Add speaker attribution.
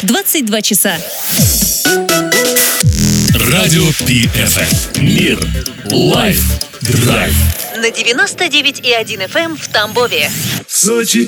Speaker 1: 22 часа.
Speaker 2: Радио PFM. Мир. Лайф. Драйв.
Speaker 1: На 99,1 FM в Тамбове.
Speaker 2: Сочи.